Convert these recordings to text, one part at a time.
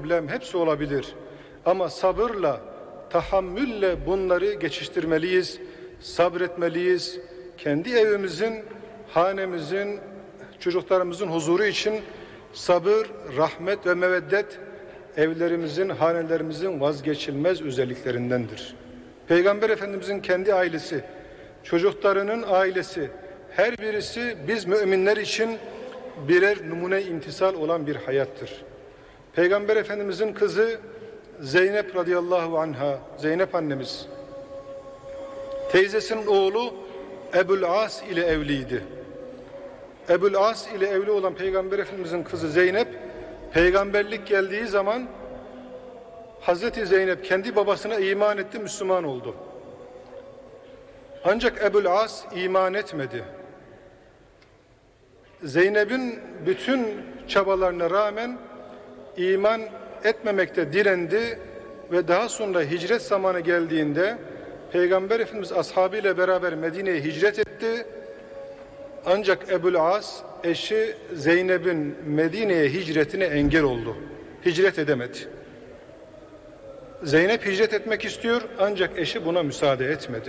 problem hepsi olabilir. Ama sabırla, tahammülle bunları geçiştirmeliyiz, sabretmeliyiz. Kendi evimizin, hanemizin, çocuklarımızın huzuru için sabır, rahmet ve meveddet evlerimizin, hanelerimizin vazgeçilmez özelliklerindendir. Peygamber Efendimizin kendi ailesi, çocuklarının ailesi, her birisi biz müminler için birer numune imtisal olan bir hayattır. Peygamber Efendimizin kızı Zeynep radıyallahu anha, Zeynep annemiz, teyzesinin oğlu Ebu'l-As ile evliydi. Ebu'l-As ile evli olan Peygamber Efendimizin kızı Zeynep, peygamberlik geldiği zaman Hazreti Zeynep kendi babasına iman etti, Müslüman oldu. Ancak Ebu'l-As iman etmedi. Zeynep'in bütün çabalarına rağmen iman etmemekte direndi ve daha sonra hicret zamanı geldiğinde Peygamber Efendimiz ashabıyla beraber Medine'ye hicret etti. Ancak Ebu'l-As eşi Zeynep'in Medine'ye hicretine engel oldu. Hicret edemedi. Zeynep hicret etmek istiyor ancak eşi buna müsaade etmedi.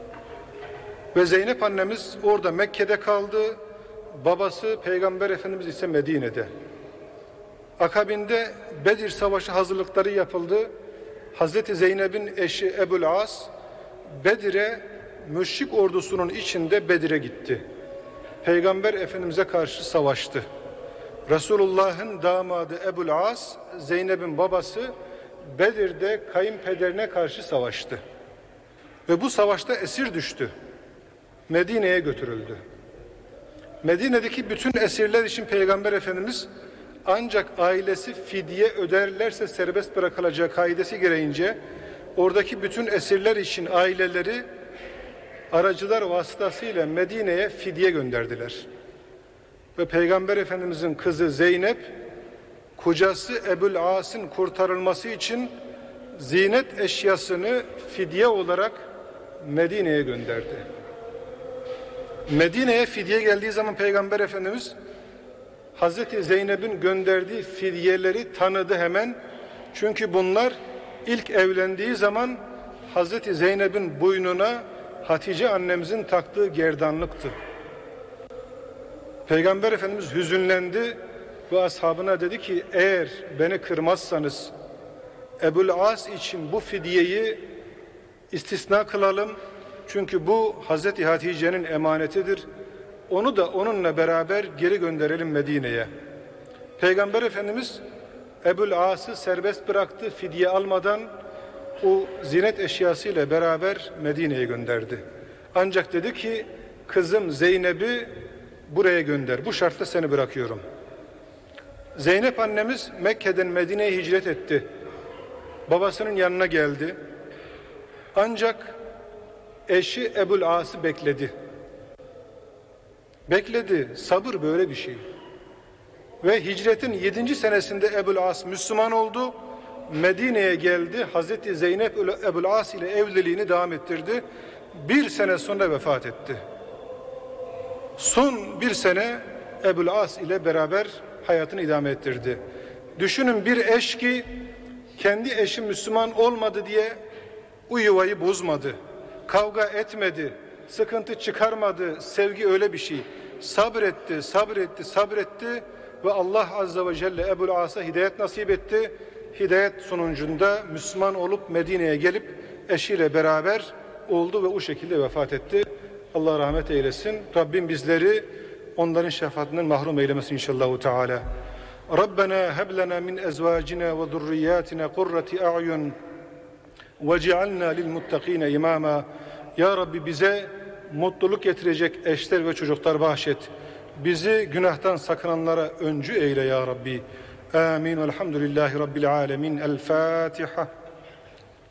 Ve Zeynep annemiz orada Mekke'de kaldı. Babası Peygamber Efendimiz ise Medine'de. Akabinde Bedir Savaşı hazırlıkları yapıldı. Hazreti Zeynep'in eşi Ebu'l-As Bedir'e, müşrik ordusunun içinde Bedir'e gitti. Peygamber Efendimiz'e karşı savaştı. Resulullah'ın damadı Ebu'l-As, Zeynep'in babası Bedir'de kayınpederine karşı savaştı. Ve bu savaşta esir düştü. Medine'ye götürüldü. Medine'deki bütün esirler için Peygamber Efendimiz ancak ailesi fidye öderlerse serbest bırakılacağı kaidesi gereğince oradaki bütün esirler için aileleri aracılar vasıtasıyla Medine'ye fidye gönderdiler. Ve Peygamber Efendimizin kızı Zeynep, kocası Ebu'l-As'ın kurtarılması için zinet eşyasını fidye olarak Medine'ye gönderdi. Medine'ye fidye geldiği zaman Peygamber Efendimiz Hazreti Zeynep'in gönderdiği fidyeleri tanıdı hemen. Çünkü bunlar ilk evlendiği zaman Hazreti Zeynep'in boynuna Hatice annemizin taktığı gerdanlıktı. Peygamber Efendimiz hüzünlendi ve ashabına dedi ki eğer beni kırmazsanız Ebu'l-As için bu fidyeyi istisna kılalım. Çünkü bu Hazreti Hatice'nin emanetidir. Onu da onunla beraber geri gönderelim Medine'ye. Peygamber Efendimiz Ebu'l-As'ı serbest bıraktı, fidye almadan o zinet eşyasıyla beraber Medine'ye gönderdi. Ancak dedi ki kızım Zeynep'i buraya gönder. Bu şartla seni bırakıyorum. Zeynep annemiz Mekke'den Medine'ye hicret etti. Babasının yanına geldi. Ancak eşi Ebu'l-As'ı bekledi. Bekledi. Sabır böyle bir şey. Ve hicretin 7. senesinde Ebu'l-As Müslüman oldu. Medine'ye geldi. Hazreti Zeynep Ebu'l-As ile evliliğini devam ettirdi. 1 sene sonra vefat etti. Son 1 sene Ebu'l-As ile beraber hayatını idame ettirdi. Düşünün bir eş ki kendi eşi Müslüman olmadı diye o yuvayı bozmadı. Kavga etmedi. Sıkıntı çıkarmadı. Sevgi öyle bir şey. Sabretti ve Allah Azze ve Celle Ebu'l-As'a hidayet nasip etti. Hidayet sonucunda Müslüman olup Medine'ye gelip eşiyle beraber oldu ve o şekilde vefat etti. Allah rahmet eylesin. Rabbim bizleri onların şefaatinden mahrum eylemesin inşallah Teala. Rabbena heb lena min ezvacina ve zurriyatina kurrati a'yun vec'alna lil muttakina imama. Ya Rabbi bize mutluluk getirecek eşler ve çocuklar bahşet. Bizi günahtan sakınanlara öncü eyle ya Rabbi. Amin. Elhamdülillahi Rabbil alemin. El Fatiha.